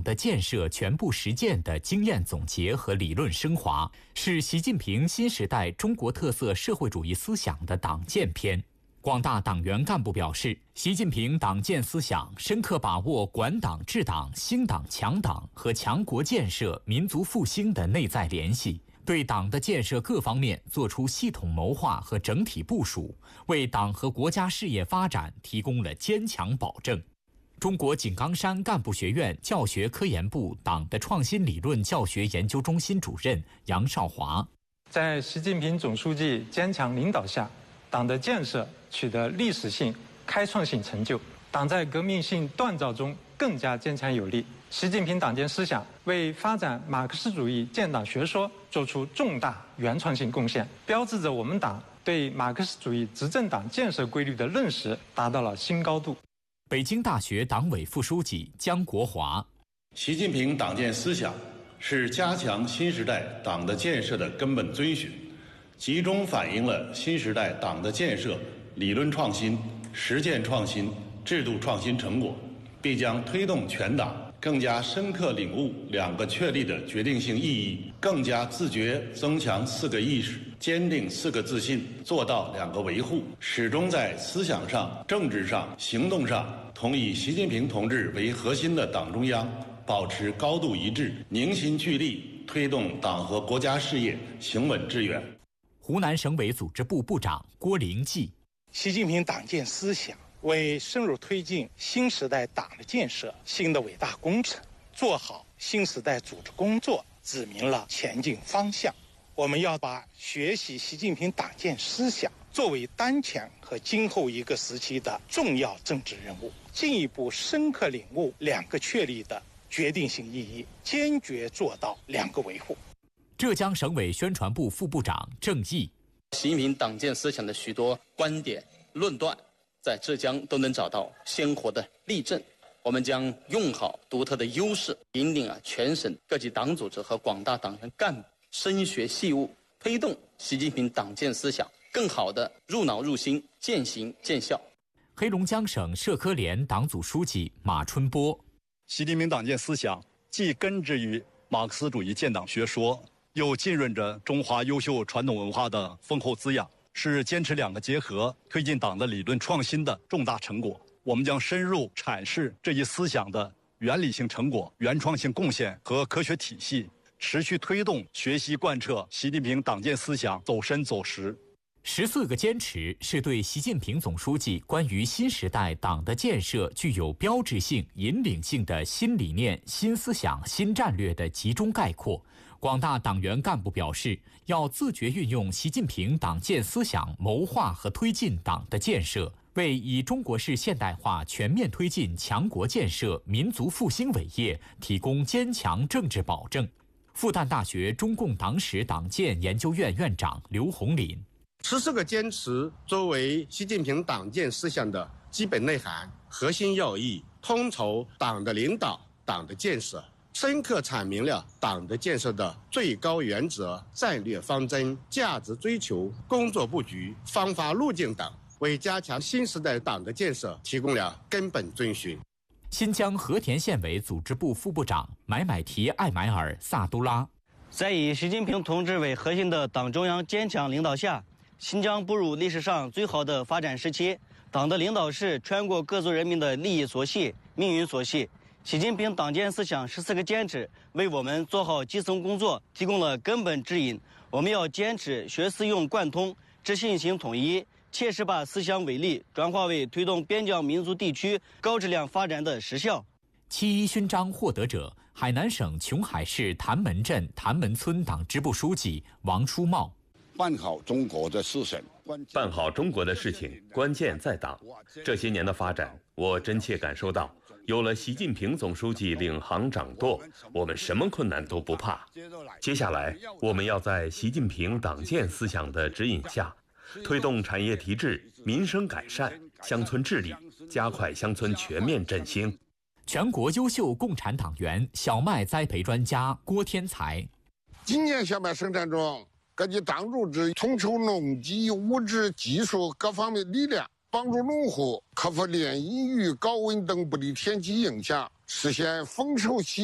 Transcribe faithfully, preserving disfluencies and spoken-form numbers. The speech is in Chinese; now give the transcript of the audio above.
的建设全部实践的经验总结和理论升华，是习近平新时代中国特色社会主义思想的党建篇。广大党员干部表示，习近平党建思想深刻把握管党治党、兴党强党和强国建设、民族复兴的内在联系，对党的建设各方面作出系统谋划和整体部署，为党和国家事业发展提供了坚强保证。中国井冈山干部学院教学科研部党的创新理论教学研究中心主任杨少华， 在习近平总书记坚强领导下，党的建设取得历史性、开创性成就，党在革命性锻造中更加坚强有力。习近平党建思想为发展马克思主义建党学说做出重大原创性贡献，标志着我们党对马克思主义执政党建设规律的认识达到了新高度。 北京大学党委副书记姜国华， 习近平党建思想是加强新时代党的建设的根本遵循，集中反映了新时代党的建设理论创新、实践创新、制度创新成果，必将推动全党更加深刻领悟两个确立的决定性意义，更加自觉增强四个意识，坚定四个自信，做到两个维护，始终在思想上、政治上、行动上同以习近平同志为核心的党中央保持高度一致，凝心聚力，推动党和国家事业行稳致远。 湖南省委组织部部长郭灵济， 习近平党建思想为深入推进新时代党的建设新的伟大工程，做好新时代组织工作指明了前进方向。我们要把学习习近平党建思想作为当前和今后一个时期的重要政治任务，进一步深刻领悟两个确立的决定性意义，坚决做到两个维护。 浙江省委宣传部副部长郑毅， 习近平党建思想的许多观点论断在浙江都能找到鲜活的例证，我们将用好独特的优势，引领啊全省各级党组织和广大党员干部深学细悟，推动习近平党建思想更好地入脑入心、渐行渐效。 黑龙江省社科联党组书记马春波， 习近平党建思想既根植于马克思主义建党学说，又浸润着中华优秀传统文化的丰厚滋养，是坚持两个结合，推进党的理论创新的重大成果。我们将深入阐释这一思想的原理性成果、原创性贡献和科学体系，持续推动学习贯彻习近平党建思想走深走实。 十四个坚持是对习近平总书记关于新时代党的建设具有标志性、引领性的新理念、新思想、新战略的集中概括。广大党员干部表示，要自觉运用习近平党建思想，谋划和推进党的建设，为以中国式现代化全面推进强国建设、民族复兴伟业提供坚强政治保证。复旦大学中共党史党建研究院院长刘洪林， 十四个坚持作为习近平党建思想的基本内涵、核心要义，统筹党的领导、党的建设，深刻阐明了党的建设的最高原则、战略方针、价值追求、工作布局、方法路径等，为加强新时代党的建设提供了根本遵循。 新疆和田县委组织部副部长买买提艾买尔萨都拉， 在以习近平同志为核心的党中央坚强领导下，新疆步入历史上最好的发展时期。党的领导是全国各族人民的利益所系、命运所系。习近平党建思想十四个坚持为我们做好基层工作提供了根本指引。我们要坚持学思用贯通、知信行统一，切实把思想伟力转化为推动边疆民族地区高质量发展的实效。 七一勋章获得者，海南省琼海市潭门镇潭门村党支部书记王书茂。 办好中国的事情， 办好中国的事情，关键在党。这些年的发展，我真切感受到，有了习近平总书记领航掌舵，我们什么困难都不怕。接下来，我们要在习近平党建思想的指引下，推动产业提质、民生改善、乡村治理，加快乡村全面振兴。 全国优秀共产党员、小麦栽培专家郭天才， 今年小麦生产中，各级党组织统筹农机、物质、技术各方面力量，帮助农户克服连阴雨、高温等不利天气影响，实现丰收期